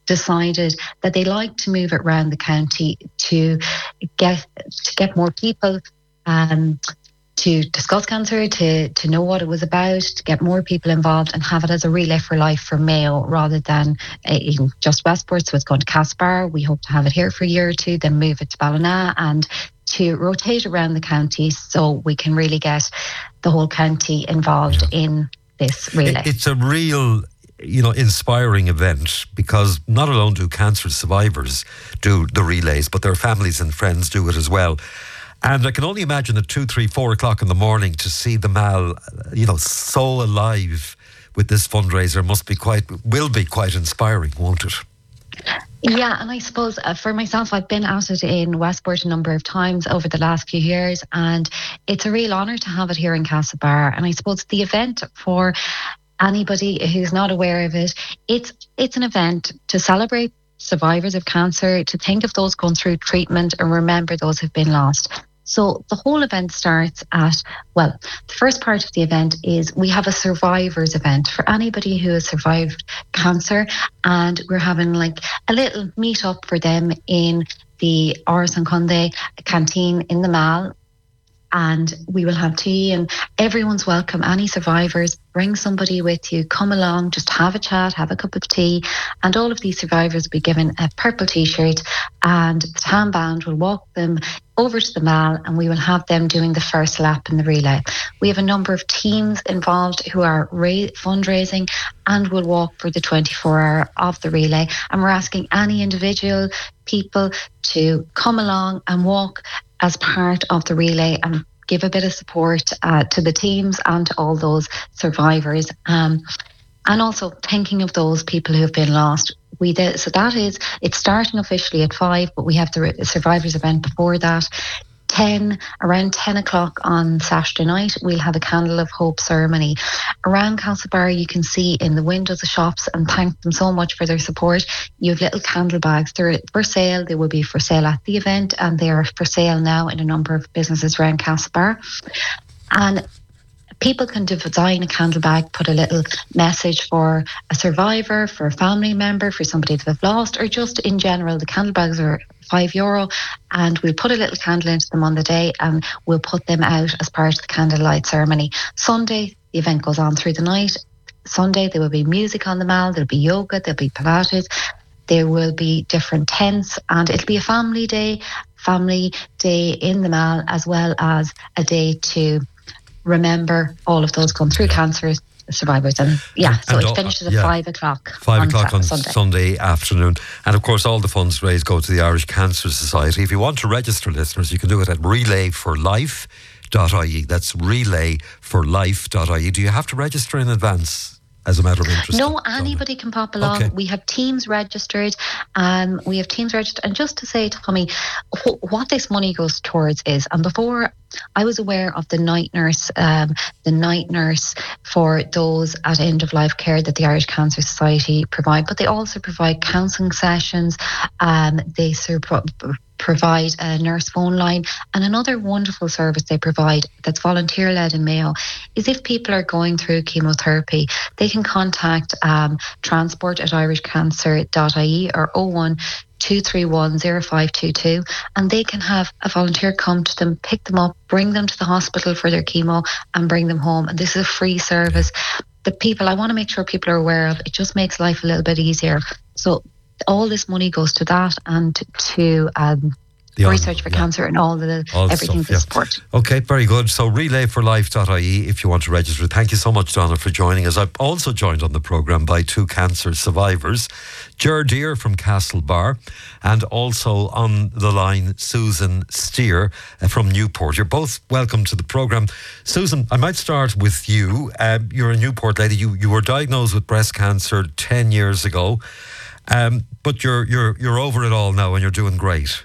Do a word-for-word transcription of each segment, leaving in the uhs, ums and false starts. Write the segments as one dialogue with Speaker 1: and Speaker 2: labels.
Speaker 1: decided that they like to move it around the county to get to get more people um, to discuss cancer, to to know what it was about, to get more people involved and have it as a relay for life for Mayo rather than uh, in just Westport. So it's going to Castlebar. We hope to have it here for a year or two, then move it to Ballina, and to rotate around the county so we can really get the whole county involved yeah. in this relay.
Speaker 2: It's a real, you know, inspiring event, because not alone do cancer survivors do the relays, but their families and friends do it as well. And I can only imagine at two, three, four o'clock in the morning to see the Mall, you know, so alive with this fundraiser must be quite, will be quite inspiring, won't it?
Speaker 1: Yeah, and I suppose uh, for myself, I've been at it in Westport a number of times over the last few years, and it's a real honour to have it here in Castlebar. And I suppose the event, for anybody who's not aware of it, it's it's an event to celebrate survivors of cancer, to think of those going through treatment and remember those who've been lost. So the whole event starts at, well, the first part of the event is we have a survivors event for anybody who has survived cancer, and we're having like a little meet up for them in the Áras an Conde canteen in the Mall. And we will have tea, and everyone's welcome. Any survivors, bring somebody with you, come along, just have a chat, have a cup of tea. And all of these survivors will be given a purple t-shirt, and the town band will walk them over to the Mall, and we will have them doing the first lap in the relay. We have a number of teams involved who are ra- fundraising and will walk for the twenty-four hour of the relay. And we're asking any individual people to come along and walk as part of the relay and give a bit of support uh, to the teams and to all those survivors. Um, and also thinking of those people who have been lost. We did, so that is, it's starting officially at five, but we have the survivors event before that. ten, around ten o'clock on Saturday night, we'll have a Candle of Hope ceremony. Around Castlebar, you can see in the windows of shops, and thank them so much for their support. You have little candle bags. They're for sale. They will be for sale at the event, and they are for sale now in a number of businesses around Castlebar. And people can design a candle bag, put a little message for a survivor, for a family member, for somebody that they've lost, or just in general. The candle bags are five euro, and we'll put a little candle into them on the day, and we'll put them out as part of the candlelight ceremony. Sunday, the event goes on through the night. Sunday, there will be music on the Mall, there'll be yoga, there'll be Pilates, there will be different tents, and it'll be a family day, family day in the Mall, as well as a day to remember all of those gone through cancer survivors. And yeah, so and it finishes at yeah. five o'clock.
Speaker 2: Five
Speaker 1: on
Speaker 2: o'clock on
Speaker 1: Sunday.
Speaker 2: Sunday afternoon. And of course, all the funds raised go to the Irish Cancer Society. If you want to register, listeners, you can do it at relay for life dot I E. That's relay for life dot I E. Do you have to register in advance? As a matter of interest?
Speaker 1: No, anybody can pop along. Okay. We have teams registered. Um, we have teams registered. And just to say, Tommy, wh- what this money goes towards is, and before I was aware of the night nurse, um, the night nurse for those at end of life care that the Irish Cancer Society provide, but they also provide counselling sessions. Um, they sur- provide a nurse phone line, and another wonderful service they provide that's volunteer led in Mayo is if people are going through chemotherapy, they can contact um, transport at irish cancer dot I E or oh one two three one oh five two two, and they can have a volunteer come to them, pick them up, bring them to the hospital for their chemo and bring them home. And this is a free service that people, I want to make sure people are aware of. It just makes life a little bit easier. So all this money goes to that and to um, the research for yeah. cancer and all the all everything stuff, yeah. support.
Speaker 2: Okay, very good. So relay for life dot I E if you want to register. Thank you so much, Donna, for joining us. I'm also joined on the programme by two cancer survivors, Ger Deer from Castlebar, and also on the line Susan Steer uh, from Newport. You're both welcome to the programme. Susan, I might start with you. Uh, you're a Newport lady. You you were diagnosed with breast cancer ten years ago. Um, but you're you're you're over it all now, and you're doing great.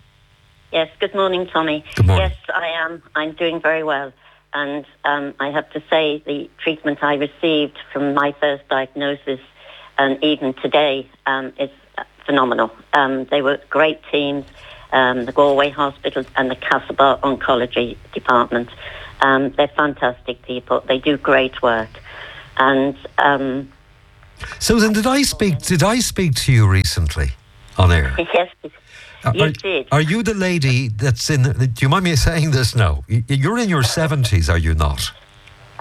Speaker 3: Yes. Good morning, Tommy.
Speaker 2: Good morning.
Speaker 3: Yes, I am. I'm doing very well, and um, I have to say the treatment I received from my first diagnosis, and even today, um, is phenomenal. Um, they were great teams, um, the Galway Hospital and the Castlebar Oncology Department. Um, they're fantastic people. They do great work, and. Um,
Speaker 2: Susan, did I speak? Did I speak to you recently on air?
Speaker 3: Yes,
Speaker 2: Are,
Speaker 3: you did.
Speaker 2: Are you the lady that's in? Do you mind me saying this now? You're in your seventies, are you not?